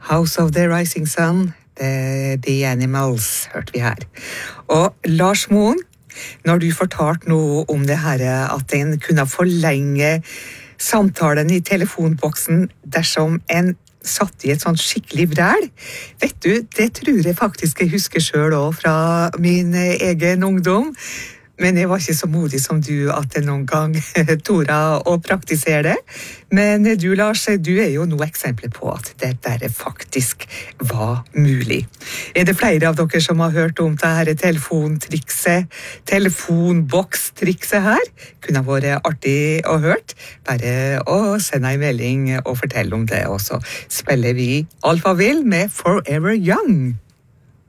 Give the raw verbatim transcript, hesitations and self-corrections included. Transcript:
House of the Rising Sun, The, the Animals, hørte vi her. Og Lars Moen, når du fortalte noe om det her, at en kunne forlenge samtalen i telefonboksen dersom en satt i et sånt skikkelig vræl, vet du, det tror jeg faktisk jeg husker selv også fra min egen ungdom. Men jeg var ikke så modig som du at jeg noen gang torde å praktisere det. Men du, Lars, du er jo noe eksempler på at det der faktisk var mulig. Er det flere av dere som har hørt om det her telefontrikset, telefonbokstrikset her? Kunne vært artig å hørt. Bare å sende en melding og fortelle om det, og så spiller vi Alphaville med Forever Young.